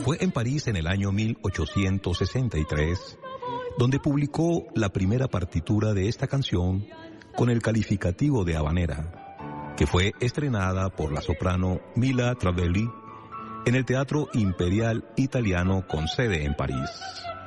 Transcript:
fue en París en el año 1863 donde publicó la primera partitura de esta canción con el calificativo de habanera, que fue estrenada por la soprano Mila Travelli en el Teatro Imperial Italiano con sede en París.